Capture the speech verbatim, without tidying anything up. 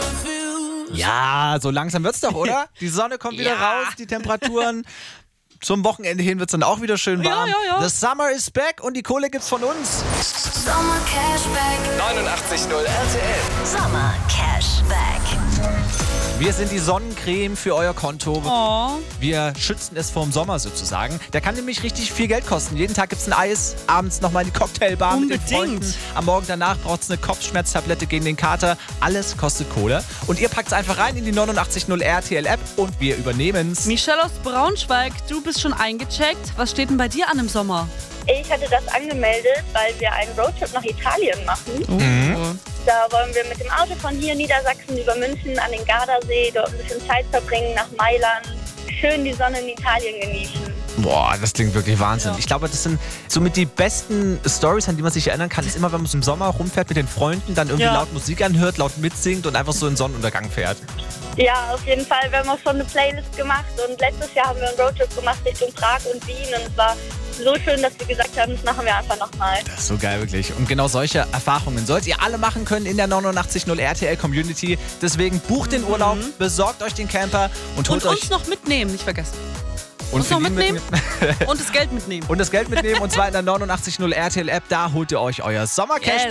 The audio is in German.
Ja, so langsam wird's doch, oder? Die Sonne kommt wieder Ja. raus, die Temperaturen. Zum Wochenende hin wird's dann auch wieder schön warm. Ja, ja, ja. The summer is back und die Kohle gibt's von uns. Sommer Cashback. neunundachtzig Komma null R T L. Sommer Cashback. Wir sind die Sonnencreme für euer Konto. Oh. Wir schützen es vorm Sommer sozusagen. Der kann nämlich richtig viel Geld kosten. Jeden Tag gibt's ein Eis, abends nochmal in die Cocktailbar mit den Unbedingt. Freunden. Am Morgen danach braucht's eine Kopfschmerztablette gegen den Kater. Alles kostet Kohle. Und ihr packt's einfach rein in die neunundachtzig Komma null R T L App und wir übernehmen's. Michelle aus Braunschweig, du bist schon eingecheckt. Was steht denn bei dir an im Sommer? Ich hatte das angemeldet, weil wir einen Roadtrip nach Italien machen. Mhm. Da wollen wir mit dem Auto von hier Niedersachsen über München an den Gardasee, dort ein bisschen Zeit verbringen, nach Mailand, schön die Sonne in Italien genießen. Boah, das klingt wirklich Wahnsinn. Ja. Ich glaube, das sind somit die besten Stories, an die man sich erinnern kann, ist immer, wenn man so im Sommer rumfährt mit den Freunden, dann irgendwie Ja. laut Musik anhört, laut mitsingt und einfach so in den Sonnenuntergang fährt. Ja, auf jeden Fall. Wir haben auch schon eine Playlist gemacht und letztes Jahr haben wir einen Roadtrip gemacht Richtung Prag und Wien und es war so schön, dass wir gesagt haben, das machen wir einfach nochmal. Das ist so geil, wirklich. Und genau solche Erfahrungen sollt ihr alle machen können in der neunundachtzig Komma null R T L Community. Deswegen bucht den Urlaub, besorgt euch den Camper und holt Und euch... uns noch mitnehmen, nicht vergessen. und uns noch für ihn mitnehmen. mitnehmen. Und das Geld mitnehmen. Und das Geld mitnehmen und zwar in der neunundachtzig Komma null R T L App. Da holt ihr euch euer Sommer-Cashback.